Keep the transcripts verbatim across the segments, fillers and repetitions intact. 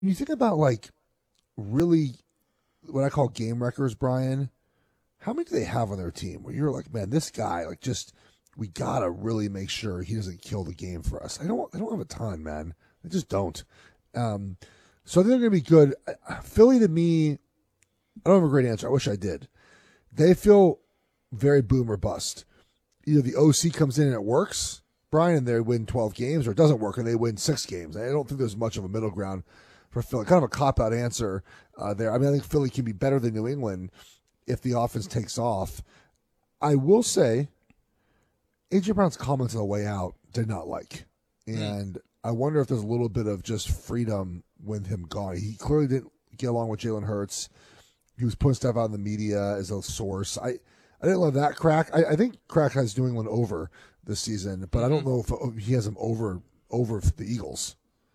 you think about like really what I call game wreckers, Brian, how many do they have on their team where you're like, man, this guy, like, just we gotta really make sure he doesn't kill the game for us. I don't, I don't have a ton, man. I just don't. Um, so I think they're gonna be good. Philly, to me, I don't have a great answer. I wish I did. They feel very boom or bust. Either the O C comes in and it works, Brian, and they win twelve games, or it doesn't work and they win six games. I don't think there's much of a middle ground for Philly. Kind of a cop-out answer uh, there. I mean, I think Philly can be better than New England if the offense takes off. I will say, A J. Brown's comments on the way out did not like. And mm. I wonder if there's a little bit of just freedom with him gone. He clearly didn't get along with Jalen Hurts. He was putting stuff out in the media as a source. I, I didn't love that crack. I, I think Crack has New England over this season, but mm-hmm. I don't know if he has him over over the Eagles.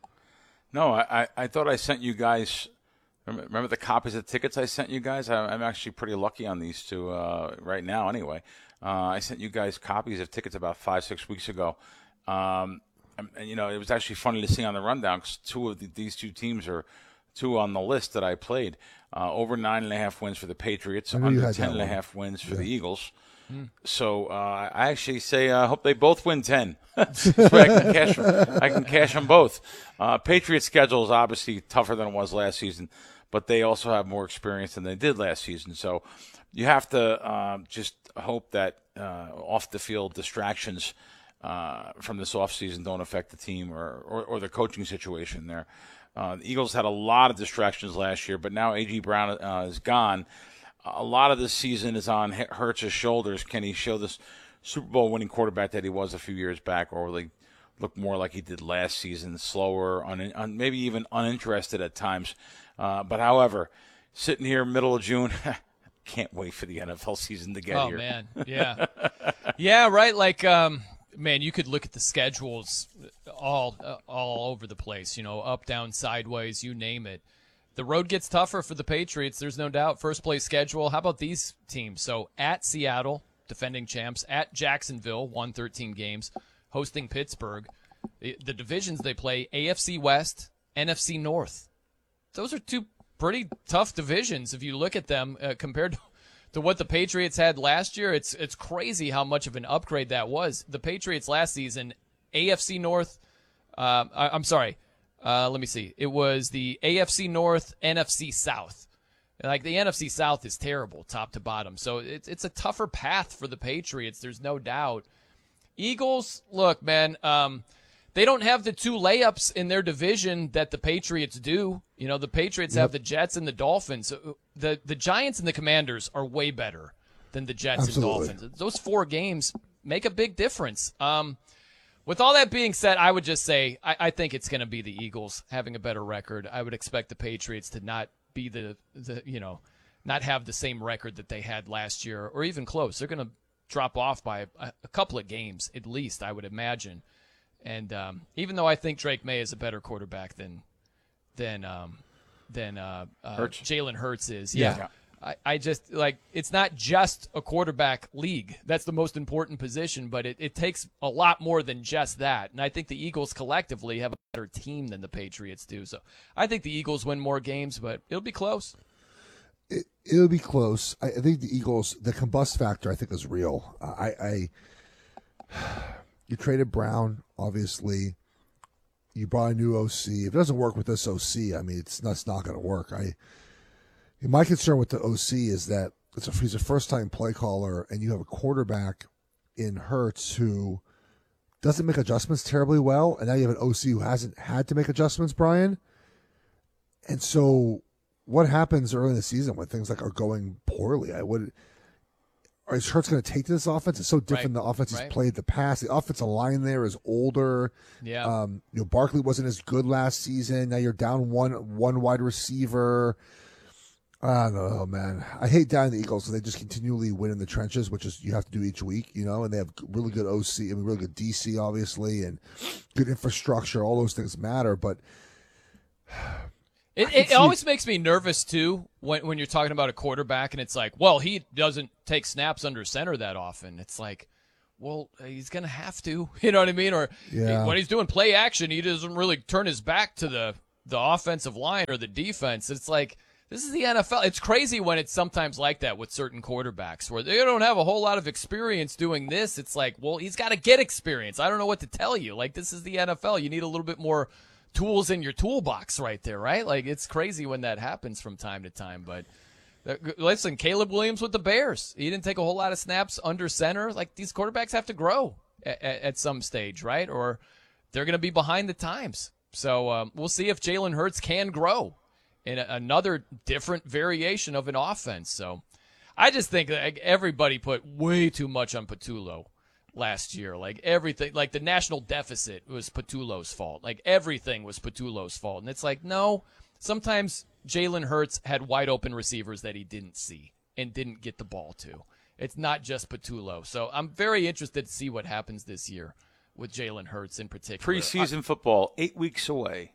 No, I, I thought I sent you guys – remember the copies of tickets I sent you guys? I, I'm actually pretty lucky on these two uh, right now anyway. Uh, I sent you guys copies of tickets about five, six weeks ago. Um, and, and, you know, it was actually funny to see on the rundown because two of the, these two teams are two on the list that I played. Uh, over nine and a half wins for the Patriots, under ten and a half wins for yeah. the Eagles. Mm. So uh, I actually say I uh, hope they both win ten. so I can cash them. I can cash them both. Uh, Patriots' schedule is obviously tougher than it was last season, but they also have more experience than they did last season. So you have to uh, just hope that uh, off-the-field distractions uh, from this offseason don't affect the team or, or, or the coaching situation there. Uh, the Eagles had a lot of distractions last year, but now A J. Brown uh, is gone. A lot of this season is on Hurts' shoulders. Can he show this Super Bowl winning quarterback that he was a few years back, or will he look more like he did last season, slower, un, un, maybe even uninterested at times? Uh, but however, sitting here middle of June, can't wait for the N F L season to get oh, here. Oh, man, yeah. yeah, right, like um, – man, you could look at the schedules all uh, all over the place, you know, up, down, sideways, you name it. The road gets tougher for the Patriots, there's no doubt. First place schedule. How about these teams? So at Seattle, defending champs, at Jacksonville, won thirteen games, hosting Pittsburgh. The, the divisions they play, A F C West, N F C North. Those are two pretty tough divisions if you look at them uh, compared to to what the Patriots had last year. It's it's crazy how much of an upgrade that was. The Patriots last season, A F C North, uh, I, I'm sorry, uh, let me see. It was the A F C North, N F C South. Like, the N F C South is terrible, top to bottom. So it's it's a tougher path for the Patriots, there's no doubt. Eagles, look, man, um, they don't have the two layups in their division that the Patriots do. You know, the Patriots yep. have the Jets and the Dolphins. The the Giants and the Commanders are way better than the Jets Absolutely. and Dolphins. Those four games make a big difference. Um, with all that being said, I would just say I, I think it's going to be the Eagles having a better record. I would expect the Patriots to not be the, the you know, not have the same record that they had last year or even close. They're going to drop off by a, a couple of games at least, I would imagine. And um, even though I think Drake May is a better quarterback than than um, than uh, uh, Jalen Hurts is, yeah, yeah. I, I just like it's not just a quarterback league. That's the most important position, but it, it takes a lot more than just that. And I think the Eagles collectively have a better team than the Patriots do. So I think the Eagles win more games, but it'll be close. It, it'll be close. I, I think the Eagles, the combust factor, I think is real. I. I You traded Brown, obviously. You brought a new O C. If it doesn't work with this O C, I mean, it's not, it's not going to work. I, my concern with the O C is that it's a, he's a first-time play caller, and you have a quarterback in Hurts who doesn't make adjustments terribly well, and now you have an O C who hasn't had to make adjustments, Brian. And so what happens early in the season when things like are going poorly? I would – is Hurts going to take to this offense? It's so different right. than the offense he's right. played the past. The offensive line there is older. Yeah. Um, you know, Barkley wasn't as good last season. Now you're down one one wide receiver. I don't know, man. I hate down the Eagles because they just continually win in the trenches, which is you have to do each week, you know, and they have really good O C, I mean, really good D C, obviously, and good infrastructure. All those things matter, but It, it always makes me nervous, too, when when you're talking about a quarterback, and it's like, well, he doesn't take snaps under center that often. It's like, well, he's going to have to, you know what I mean? Or yeah. when he's doing play action, he doesn't really turn his back to the the offensive line or the defense. It's like, this is the N F L. It's crazy when it's sometimes like that with certain quarterbacks where they don't have a whole lot of experience doing this. It's like, well, he's got to get experience. I don't know what to tell you. Like, this is the N F L. You need a little bit more tools in your toolbox right there, right? Like, it's crazy when that happens from time to time. But listen, Caleb Williams with the Bears. He didn't take a whole lot of snaps under center. Like, these quarterbacks have to grow at, at some stage, right? Or they're going to be behind the times. So um, we'll see if Jalen Hurts can grow in a, another different variation of an offense. So I just think that everybody put way too much on Patullo last year. Like everything, like the national deficit was Patullo's fault. Like everything was Patullo's fault. And it's like, no, sometimes Jalen Hurts had wide open receivers that he didn't see and didn't get the ball to. It's not just Patullo. So I'm very interested to see what happens this year with Jalen Hurts in particular. Preseason I, football, eight weeks away.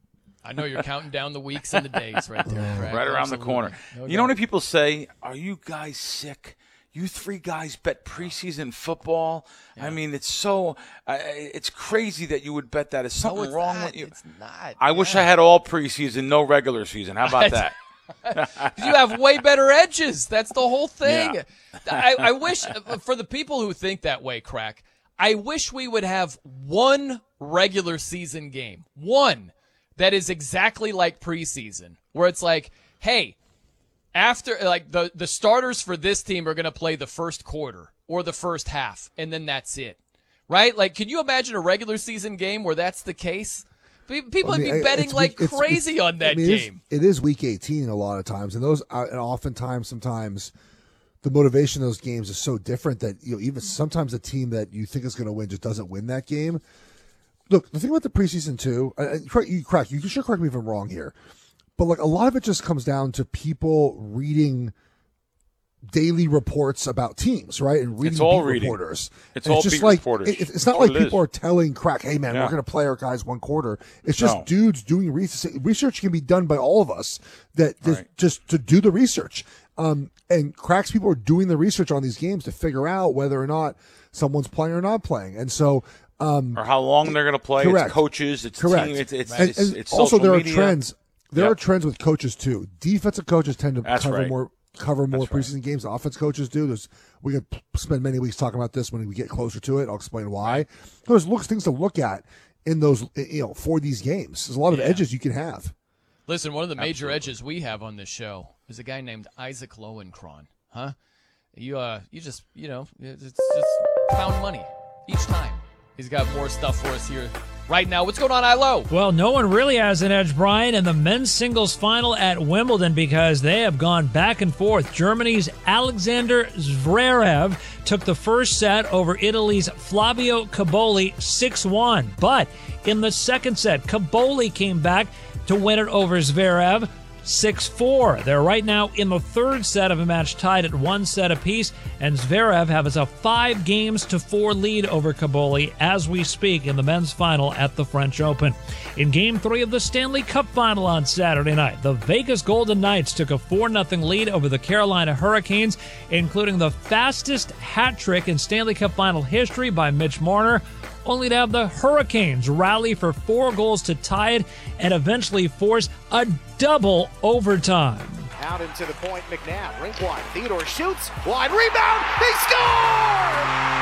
I know you're counting down the weeks and the days right there. Craig. Right around Absolutely. the corner. No you know how many people say, are you guys sick? You three guys bet preseason football? Yeah. I mean, it's so uh, – it's crazy that you would bet that. Is something no, wrong not. with you? It's not. I yeah. wish I had all preseason, no regular season. How about that? You have way better edges. That's the whole thing. Yeah. I, I wish – for the people who think that way, Crack, I wish we would have one regular season game. One. That is exactly like preseason, where it's like, hey, after like the, the starters for this team are going to play the first quarter or the first half, and then that's it, right? Like, can you imagine a regular season game where that's the case? People I mean, would be betting like week, crazy it's, it's, on that I mean, game. It is, it is week eighteen a lot of times, and those and oftentimes, sometimes the motivation of those games is so different that you know even sometimes a team that you think is going to win just doesn't win that game. Look, the thing about the preseason too, uh, you crack, you can sure correct me if I'm wrong here, but like a lot of it just comes down to people reading daily reports about teams, right? And reading it's all beat reading. reporters. It's and all it's just beat like, reporters. It, it's not That's like people is. are telling Crack, hey man, yeah. we're going to play our guys one quarter. It's just no. dudes doing research. Research can be done by all of us that right. just to do the research. Um, and Crack's people are doing the research on these games to figure out whether or not someone's playing or not playing. And so, Um, or how long they're going to play. Correct. It's coaches. It's correct. Team, it's it's, and, it's, and it's also there media. are trends. There yep. are trends with coaches too. Defensive coaches tend to That's cover right. more cover more That's preseason right. games. Offense coaches do. There's we could spend many weeks talking about this when we get closer to it. I'll explain why. Right. There's looks things to look at in those you know for these games. There's a lot of yeah. edges you can have. Listen, one of the major Absolutely. edges we have on this show is a guy named Isaac Lowenkron. Huh? You uh, you just you know, it's just found money each time. He's got more stuff for us here right now. What's going on, I L O? Well, no one really has an edge, Brian, in the men's singles final at Wimbledon because they have gone back and forth. Germany's Alexander Zverev took the first set over Italy's Flavio Cobolli six one. But in the second set, Cobolli came back to win it over Zverev six four. They're right now in the third set of a match tied at one set apiece, and Zverev has a five games to four lead over Cobolli as we speak in the men's final at the French Open. In Game three of the Stanley Cup final on Saturday night, the Vegas Golden Knights took a four nothing lead over the Carolina Hurricanes, including the fastest hat trick in Stanley Cup final history by Mitch Marner, only to have the Hurricanes rally for four goals to tie it and eventually force a double overtime. Out into the point, McNabb, rink wide, Theodore shoots, wide rebound, they score!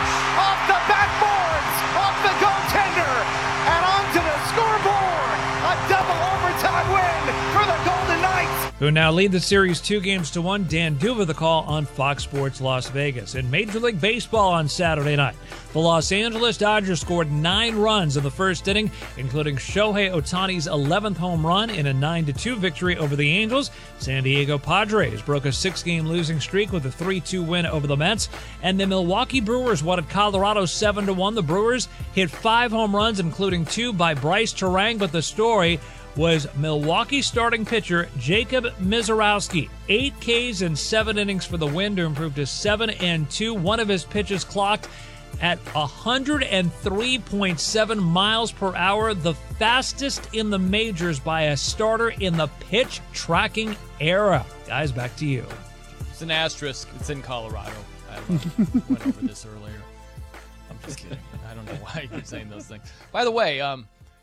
Off the backboards, off the goaltender, and onto the scoreboard! A double overtime win for the Golden Knights! Who now lead the series two games to one. Dan Duva the call on Fox Sports Las Vegas. In Major League Baseball on Saturday night, the Los Angeles Dodgers scored nine runs in the first inning, including Shohei Ohtani's eleventh home run in a nine to two victory over the Angels. San Diego Padres broke a six-game losing streak with a three two win over the Mets. And the Milwaukee Brewers won at Colorado seven to one. The Brewers hit five home runs, including two by Bryce Terang, but the story was Milwaukee starting pitcher Jacob Mizorowski. Eight Ks in seven innings for the win to improve to seven and two. One of his pitches clocked at one hundred three point seven miles per hour, the fastest in the majors by a starter in the pitch tracking era. Guys, back to you. It's an asterisk. It's in Colorado. I went over this earlier. I'm just kidding. I don't know why you're saying those things. By the way, um,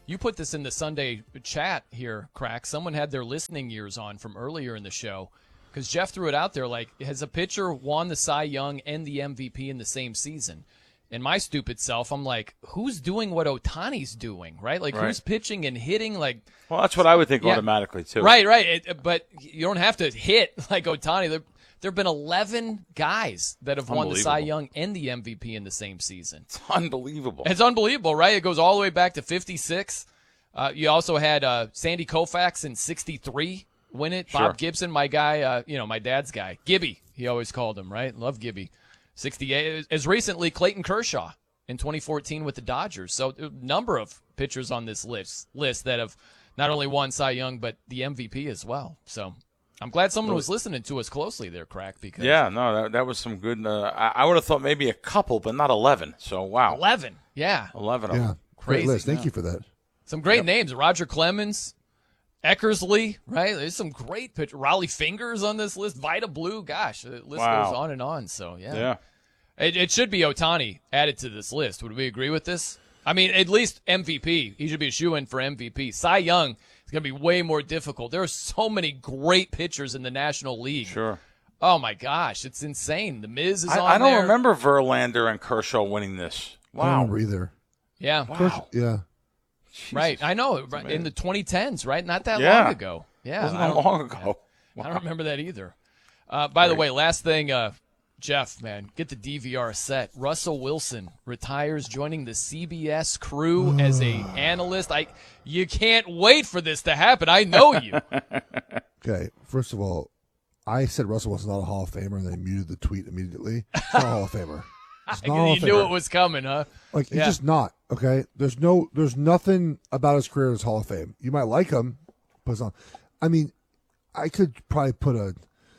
You put this in the Sunday chat here, Crack. Someone had their listening ears on from earlier in the show because Jeff threw it out there like, has a pitcher won the Cy Young and the M V P in the same season? And my stupid self, I'm like, who's doing what Ohtani's doing, right? Like, right. who's pitching and hitting? Like, well, that's what I would think yeah. automatically, too. Right, right. It, but you don't have to hit like Ohtani. There, there have been eleven guys that have won the Cy Young and the M V P in the same season. It's unbelievable. It's unbelievable, right? It goes all the way back to fifty-six. Uh, you also had uh, Sandy Koufax in sixty-three win it. Sure. Bob Gibson, my guy, uh, you know, my dad's guy. Gibby, he always called him, right? Love Gibby. sixty-eight. As recently, Clayton Kershaw in twenty fourteen with the Dodgers. So a number of pitchers on this list list that have not only won Cy Young, but the M V P as well. So I'm glad someone was listening to us closely there, Crack. Because yeah, no, that, that was some good. Uh, I, I would have thought maybe a couple, but not eleven. So, wow. eleven, yeah. eleven of Yeah, them. great Crazy. list. Thank Yeah. you for that. Some great Yep. names. Roger Clemens, Eckersley, right? There's some great pitchers. Raleigh Fingers on this list. Vita Blue. Gosh, the list Wow. goes on and on. So, yeah. Yeah. It, it should be Ohtani added to this list. Would we agree with this? I mean, at least M V P. He should be a shoo-in for M V P. Cy Young is going to be way more difficult. There are so many great pitchers in the National League. Sure. Oh, my gosh. It's insane. The Miz is I, on I don't there. remember Verlander and Kershaw winning this. I don't Wow. remember either. Yeah. Wow. Yeah. Right. I know. Right, in the twenty tens, right? Not that Yeah. long ago. Yeah. Wasn't I that don't- long ago. I don't remember that either. Uh, by the way, last thing, uh, Jeff, man, get the D V R set. Russell Wilson retires, joining the C B S crew as a analyst. I, you can't wait for this to happen. I know you. Okay. First of all, I said Russell was not a Hall of Famer, and then muted the tweet immediately. He's not a Hall of Famer. He's not a Hall you of knew Famer. it was coming, huh? Like he's Yeah. just not. Okay. There's no. There's nothing about his career that's Hall of Fame. You might like him, but it's not. I mean, I could probably put a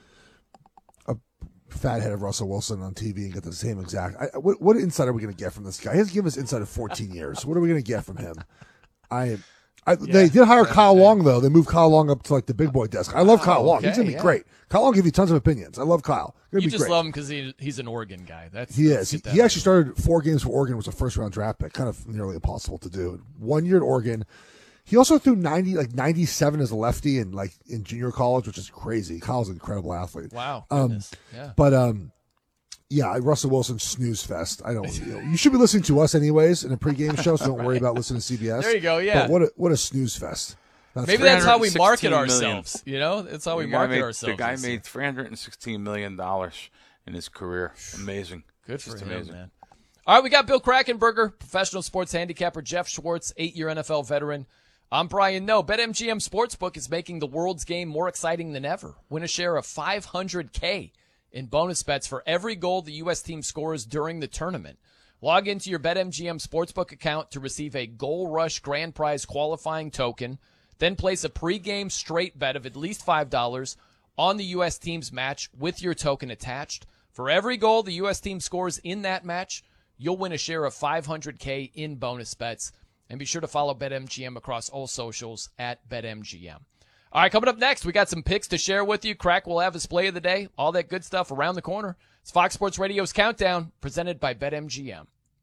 a fat head of Russell Wilson on T V and get the same exact. I, what, what insight are we going to get from this guy? He has given us insight of fourteen years. What are we going to get from him? I. I, They did hire Kyle Long, though. They moved Kyle Long up to like the big boy desk. I love Kyle Long. He's okay, going to be yeah. great. Kyle Long give you tons of opinions. I love Kyle. Gonna You be just great. love him because he, he's an Oregon guy. That's He let's is. He, get that he out. actually started four games for Oregon. Was a first round draft pick. Kind of nearly impossible to do. One year at Oregon. He also threw ninety, like ninety-seven as a lefty, and like in junior college, which is crazy. Kyle's an incredible athlete. Wow. Um, Goodness. yeah. But um, yeah, Russell Wilson snooze fest. I don't. You know, you should be listening to us anyways in a pregame show, so don't worry about listening to C B S. There you go, yeah. But what a what a snooze fest. That's Maybe great. that's how we market three hundred sixteen ourselves. You know, that's how we The guy market made- ourselves. The guy It's made three hundred sixteen million dollars in his career. Amazing. Good for Just him, amazing. man. All right, we got Bill Krackenberger, professional sports handicapper, Jeff Schwartz, eight-year N F L veteran. I'm Brian Noe. BetMGM Sportsbook is making the world's game more exciting than ever. Win a share of five hundred K in bonus bets for every goal the U S team scores during the tournament. Log into your BetMGM Sportsbook account to receive a Goal Rush Grand Prize qualifying token. Then place a pregame straight bet of at least five dollars on the U S team's match with your token attached. For every goal the U S team scores in that match, you'll win a share of five hundred K in bonus bets. And be sure to follow BetMGM across all socials at BetMGM. All right, coming up next, we got some picks to share with you. Crack will have his play of the day. All that good stuff around the corner. It's Fox Sports Radio's Countdown, presented by BetMGM.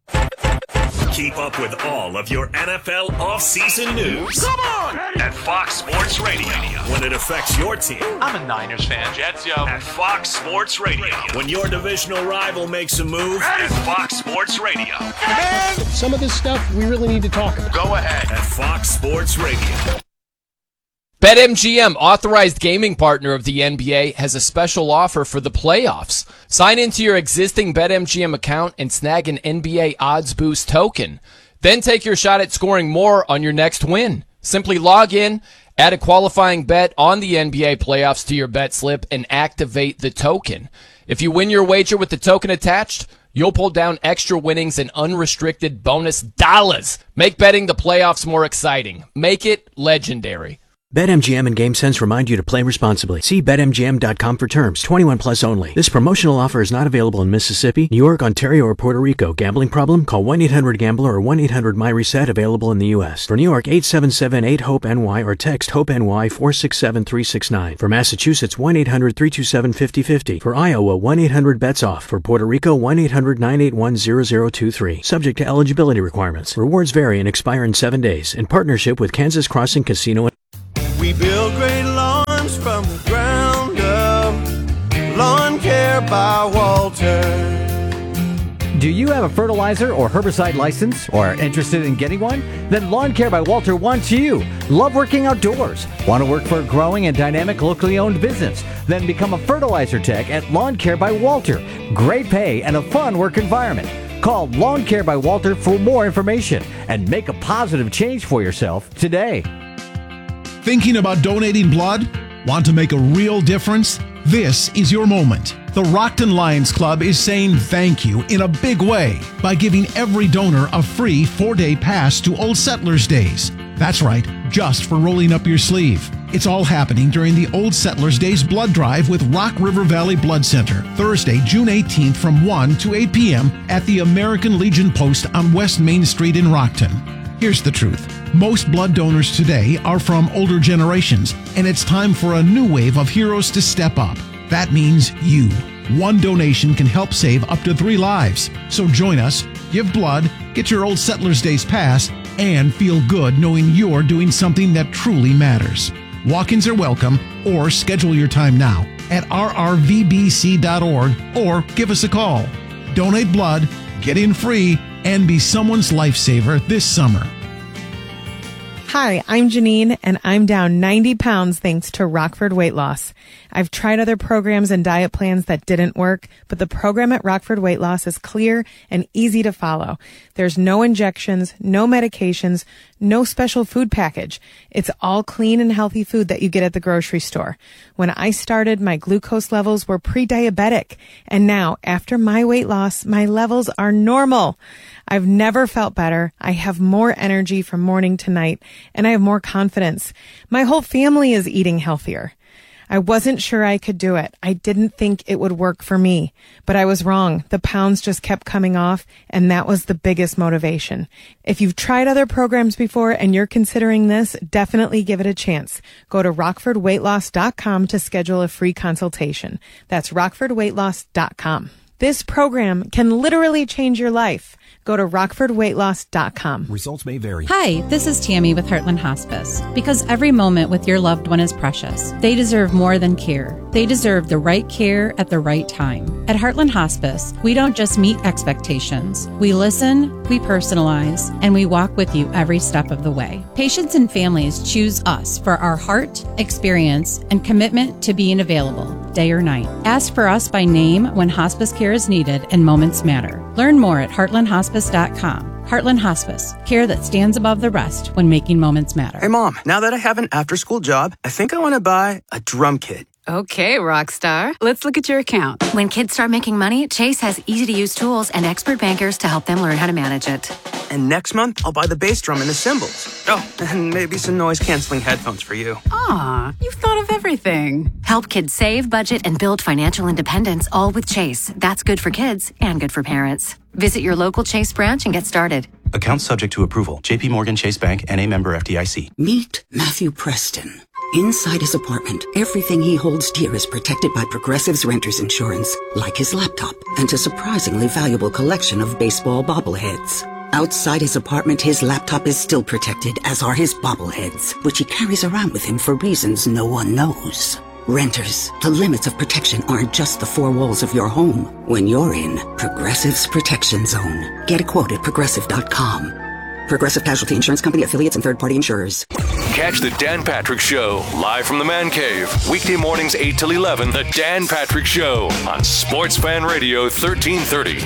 Keep up with all of your N F L offseason news. Come on! At Fox Sports Radio. When it affects your team. I'm a Niners fan. Jets, yo. At Fox Sports Radio. When your divisional rival makes a move. At Fox Sports Radio. And Some of this stuff we really need to talk about. go ahead. At Fox Sports Radio. BetMGM, authorized gaming partner of the N B A, has a special offer for the playoffs. Sign into your existing BetMGM account and snag an N B A Odds Boost token. Then take your shot at scoring more on your next win. Simply log in, add a qualifying bet on the N B A playoffs to your bet slip, and activate the token. If you win your wager with the token attached, you'll pull down extra winnings and unrestricted bonus dollars. Make betting the playoffs more exciting. Make it legendary. BetMGM and GameSense remind you to play responsibly. See Bet M G M dot com for terms. twenty-one plus only. This promotional offer is not available in Mississippi, New York, Ontario, or Puerto Rico. Gambling problem? Call one eight hundred gambler or one eight hundred my reset, available in the U S. For New York, eight seven seven eight hope N Y or text HOPE-NY four six seven three six nine. For Massachusetts, one eight hundred three two seven five zero five zero. For Iowa, one eight hundred bets off. For Puerto Rico, one eight hundred nine eight one zero zero two three. Subject to eligibility requirements. Rewards vary and expire in seven days. In partnership with Kansas Crossing Casino. We build great lawns from the ground up. Lawn Care by Walter. Do you have a fertilizer or herbicide license or are interested in getting one? Then Lawn Care by Walter wants you. Love working outdoors? Want to work for a growing and dynamic locally owned business? Then become a fertilizer tech at Lawn Care by Walter. Great pay and a fun work environment. Call Lawn Care by Walter for more information and make a positive change for yourself today. Thinking about donating blood? Want to make a real difference? This is your moment. The Rockton Lions Club is saying thank you in a big way by giving every donor a free four-day pass to Old Settlers Days. That's right, just for rolling up your sleeve. It's all happening during the Old Settlers Days blood drive with Rock River Valley Blood Center, Thursday, June eighteenth from one to eight p.m. at the American Legion Post on West Main Street in Rockton. Here's the truth. Most blood donors today are from older generations, and it's time for a new wave of heroes to step up. That means you. One donation can help save up to three lives. So join us, give blood, get your Old Settlers Days pass, and feel good knowing you're doing something that truly matters. Walk-ins are welcome, or schedule your time now at r r v b c dot org or give us a call. Donate blood, get in free, and be someone's lifesaver this summer. Hi, I'm Janine, and I'm down ninety pounds thanks to Rockford Weight Loss. I've tried other programs and diet plans that didn't work, but the program at Rockford Weight Loss is clear and easy to follow. There's no injections, no medications, no special food package. It's all clean and healthy food that you get at the grocery store. When I started, my glucose levels were pre-diabetic, and now, after my weight loss, my levels are normal. I've never felt better. I have more energy from morning to night, and I have more confidence. My whole family is eating healthier. I wasn't sure I could do it. I didn't think it would work for me, but I was wrong. The pounds just kept coming off, and that was the biggest motivation. If you've tried other programs before and you're considering this, definitely give it a chance. Go to rockford weight loss dot com to schedule a free consultation. That's rockford weight loss dot com. This program can literally change your life. Go to rockford weight loss dot com. Results may vary. Hi, this is Tammy with Heartland Hospice. Because every moment with your loved one is precious. They deserve more than care. They deserve the right care at the right time. At Heartland Hospice, we don't just meet expectations. We listen, we personalize, and we walk with you every step of the way. Patients and families choose us for our heart, experience, and commitment to being available, day or night. Ask for us by name when hospice care is needed and moments matter. Learn more at heartland hospice dot com. Heartland Hospice, care that stands above the rest when making moments matter. Hey, Mom, now that I have an after-school job, I think I want to buy a drum kit. Okay, rock star. Let's look at your account. When kids start making money, Chase has easy-to-use tools and expert bankers to help them learn how to manage it. And next month, I'll buy the bass drum and the cymbals. Oh, and maybe some noise-canceling headphones for you. Aw, you've thought of everything. Help kids save, budget, and build financial independence, all with Chase. That's good for kids and good for parents. Visit your local Chase branch and get started. Account subject to approval. J P Morgan Chase Bank and a member F D I C. Meet Matthew Preston. Inside his apartment, everything he holds dear is protected by Progressive's Renter's Insurance, like his laptop and a surprisingly valuable collection of baseball bobbleheads. Outside his apartment, his laptop is still protected, as are his bobbleheads, which he carries around with him for reasons no one knows. Renters, the limits of protection aren't just the four walls of your home. When you're in Progressive's Protection Zone, get a quote at progressive dot com. Progressive Casualty Insurance Company, affiliates, and third-party insurers. Catch the Dan Patrick Show live from the Man Cave, weekday mornings eight till eleven. The Dan Patrick Show on Sports Fan Radio thirteen thirty.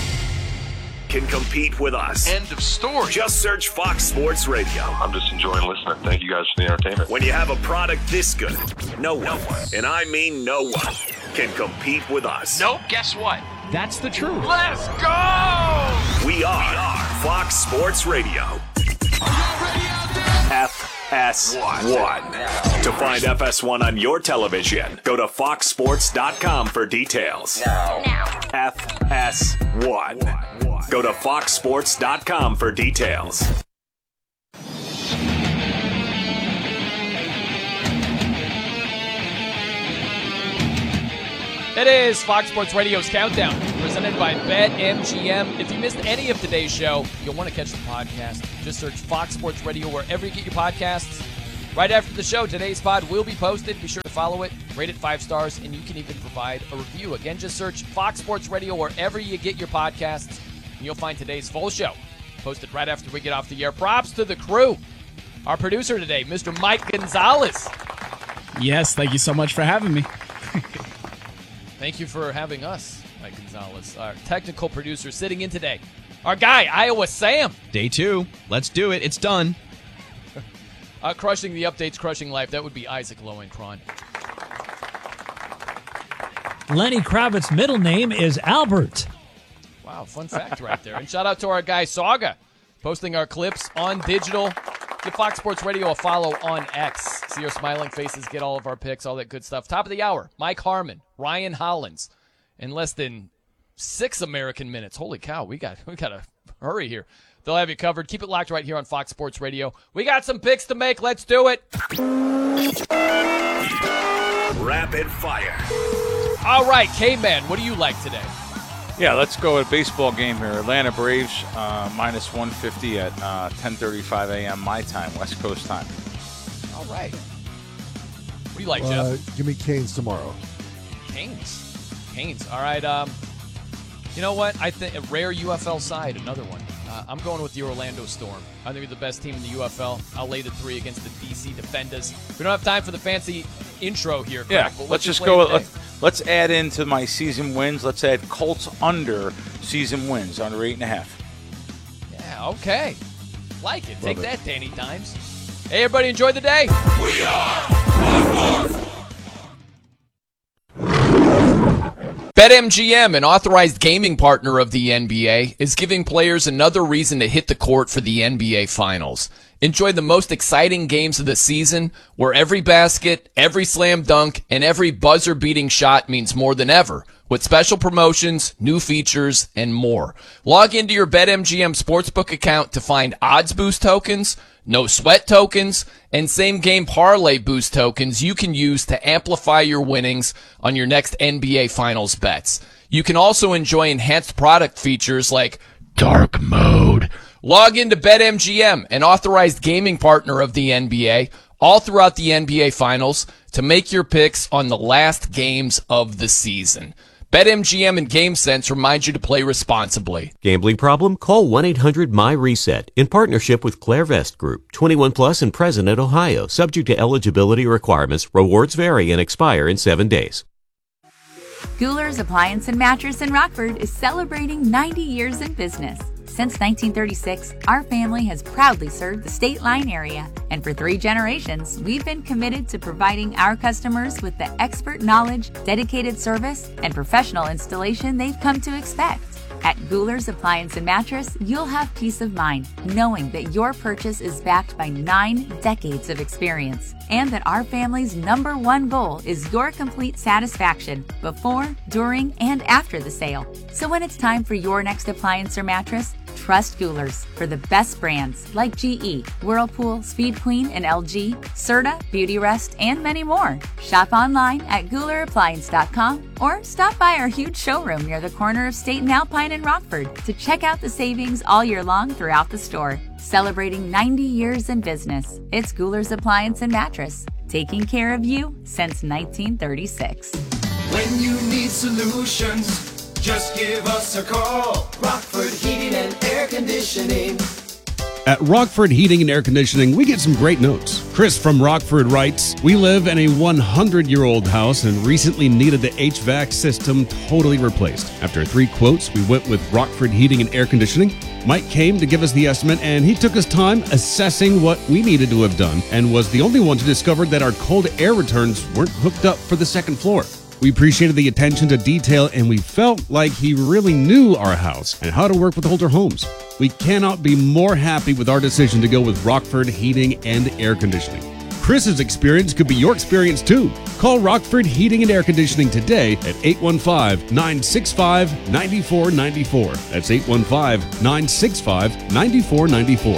Can compete with us. End of story. Just search Fox Sports Radio. I'm just enjoying listening. Thank you guys for the entertainment. When you have a product this good, no one, and I mean no one, can compete with us. Nope, guess what? That's the truth. Let's go! We are, we are Fox Sports Radio. F S one. To find F S one on your television, go to fox sports dot com for details. F S one. Go to fox sports dot com for details. It is Fox Sports Radio's Countdown, presented by BetMGM. If you missed any of today's show, you'll want to catch the podcast. Just search Fox Sports Radio wherever you get your podcasts. Right after the show, today's pod will be posted. Be sure to follow it, rate it five stars, and you can even provide a review. Again, just search Fox Sports Radio wherever you get your podcasts, and you'll find today's full show posted right after we get off the air. Props to the crew. Our producer today, Mister Mike Gonzalez. Yes, thank you so much for having me. Thank you for having us, Mike Gonzalez. Our technical producer sitting in today, our guy, Iowa Sam. Day two. Let's do it. It's done. uh, crushing the updates, crushing life. That would be Isaac Lowenkron. Lenny Kravitz's middle name is Albert. Wow, fun fact right there. And shout out to our guy, Saga, posting our clips on digital. Give Fox Sports Radio a follow on X. See our smiling faces, get all of our picks, all that good stuff. Top of the hour, Mike Harmon, Ryan Hollins, in less than six American minutes. Holy cow, we got we got to hurry here. They'll have you covered. Keep it locked right here on Fox Sports Radio. We got some picks to make. Let's do it. Rapid fire. All right, K-Man, what do you like today? Yeah, let's go with a baseball game here. Atlanta Braves uh, minus one fifty at uh, ten thirty-five a.m. my time, West Coast time. All right. What do you like, Uh, Jeff? give me Canes tomorrow. Canes. Canes. All right. Um, you know what? I think a rare U F L side, another one. Uh, I'm going with the Orlando Storm. I think they're the best team in the U F L. I'll lay the three against the D C Defenders. We don't have time for the fancy intro here, Craig, Yeah, but let's your just play go. today? Let's, let's add into my season wins. Let's add Colts under season wins, under eight and a half. Yeah, okay. Like it. Take Love it. that, Danny Dimes. Hey, everybody, enjoy the day. We are BetMGM, an authorized gaming partner of the N B A, is giving players another reason to hit the court for the N B A Finals. Enjoy the most exciting games of the season, where every basket, every slam dunk, and every buzzer-beating shot means more than ever, with special promotions, new features, and more. Log into your BetMGM Sportsbook account to find odds boost tokens, no sweat tokens, and same game parlay boost tokens you can use to amplify your winnings on your next N B A Finals bets. You can also enjoy enhanced product features like dark mode. Log into BetMGM, an authorized gaming partner of the N B A, all throughout the N B A Finals to make your picks on the last games of the season. BetMGM and GameSense remind you to play responsibly. Gambling problem? Call one eight hundred M Y reset in partnership with Clairvest Group. twenty-one plus and present in Ohio. Subject to eligibility requirements. Rewards vary and expire in seven days. Goular's Appliance and Mattress in Rockford is celebrating ninety years in business. Since nineteen thirty-six, our family has proudly served the State Line area, and for three generations, we've been committed to providing our customers with the expert knowledge, dedicated service, and professional installation they've come to expect. At Goular's Appliance and Mattress, you'll have peace of mind knowing that your purchase is backed by nine decades of experience, and that our family's number one goal is your complete satisfaction before, during, and after the sale. So when it's time for your next appliance or mattress, trust Goular's for the best brands like G E, Whirlpool, Speed Queen, and L G, Serta, Beautyrest, and many more. Shop online at Goular Appliance dot com or stop by our huge showroom near the corner of State and Alpine in Rockford to check out the savings all year long throughout the store. Celebrating ninety years in business, it's Goular's Appliance and Mattress, taking care of you since nineteen thirty-six. When you need solutions, just give us a call. Rockford Heating and Air Conditioning. At Rockford Heating and Air Conditioning, we get some great notes. Chris from Rockford writes, "We live in a hundred-year-old house and recently needed the H V A C system totally replaced. After three quotes, we went with Rockford Heating and Air Conditioning. Mike came to give us the estimate, and he took his time assessing what we needed to have done and was the only one to discover that our cold air returns weren't hooked up for the second floor. We appreciated the attention to detail, and we felt like he really knew our house and how to work with Holter Homes. We cannot be more happy with our decision to go with Rockford Heating and Air Conditioning. Chris's experience could be your experience too. Call Rockford Heating and Air Conditioning today at eight one five, nine six five, nine four nine four. That's eight one five, nine six five, nine four nine four.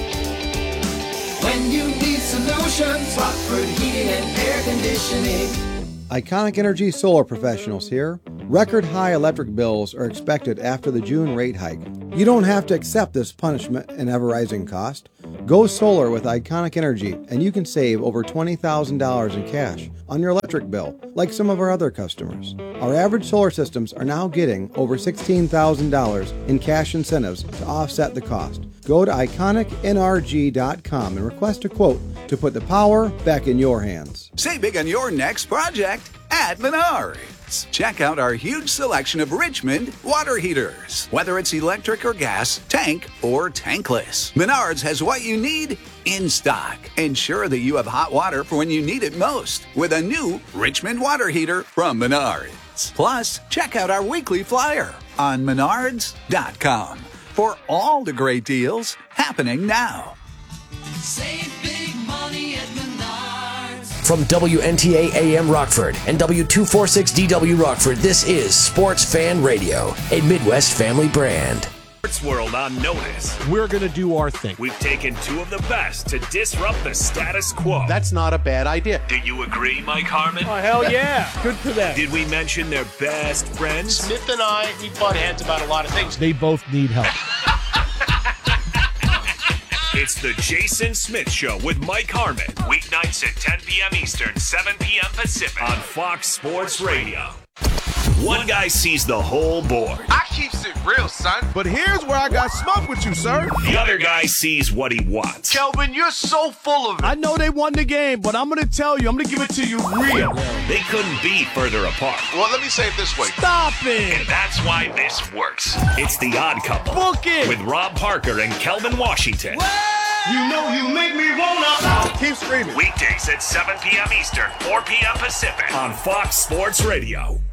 When you need solutions, Rockford Heating and Air Conditioning. Iconic Energy Solar Professionals here. Record high electric bills are expected after the June rate hike. You don't have to accept this punishment and ever-rising cost. Go solar with Iconic Energy, and you can save over twenty thousand dollars in cash on your electric bill, like some of our other customers. Our average solar systems are now getting over sixteen thousand dollars in cash incentives to offset the cost. Go to iconic n r g dot com and request a quote to put the power back in your hands. Save big on your next project at Menards. Check out our huge selection of Richmond water heaters. Whether it's electric or gas, tank or tankless, Menards has what you need in stock. Ensure that you have hot water for when you need it most with a new Richmond water heater from Menards. Plus, check out our weekly flyer on menards dot com for all the great deals happening now. Save big money at Menards. From W N T A A M Rockford and W two forty-six D W Rockford, this is Sports Fan Radio, a Midwest family brand. Sports World on notice. We're going to do our thing. We've taken two of the best to disrupt the status quo. That's not a bad idea. Do you agree, Mike Harmon? Oh, hell yeah. Good for them. Did we mention their best friends? Smith and I, we butt heads about a lot of things. They both need help. It's the Jason Smith Show with Mike Harmon. Weeknights at ten p.m. Eastern, seven p.m. Pacific on Fox Sports Radio. One guy sees the whole board. I keeps it real, son. But here's where I got smoke with you, sir. The other guy sees what he wants. Kelvin, you're so full of it. I know they won the game, but I'm going to tell you, I'm going to give it to you real. They couldn't be further apart. Well, let me say it this way. Stop it. And that's why this works. It's The Odd Couple. Book it. With Rob Parker and Kelvin Washington. You know you make me wanna. Keep screaming. Weekdays at seven p.m. Eastern, four p.m. Pacific on Fox Sports Radio.